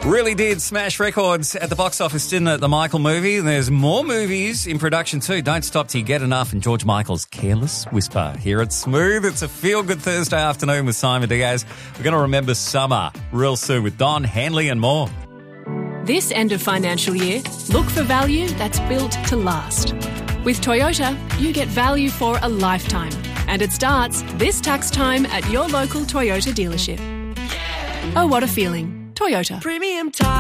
Really did smash records at the box office, didn't it? The Michael movie. And there's more movies in production too. Don't Stop Till You Get Enough and George Michael's Careless Whisper. Here at Smooth, it's a feel-good Thursday afternoon with Simon Diaz. We're going to remember summer real soon with Don Hanley and more. This end of financial year, look for value that's built to last. With Toyota, you get value for a lifetime. And it starts this tax time at your local Toyota dealership. Oh, what a feeling. Toyota. Premium time.